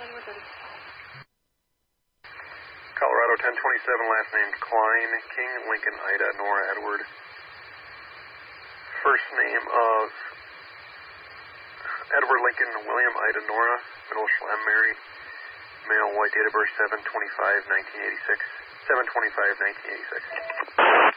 Colorado 1027, last name Klein, King, Lincoln, Ida, Nora, Edward. First name of Edward Lincoln, William, Ida, Nora. Middle initial M, Mary. Male, white, date of birth 7/25/1986. 7/25/1986.